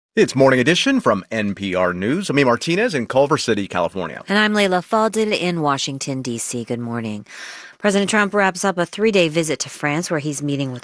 It's Morning Edition from NPR News. I'm E. Martinez in Culver City, California. And I'm Layla Fadil in Washington, D.C. Good morning. President Trump wraps up a 3-day visit to France where he's meeting with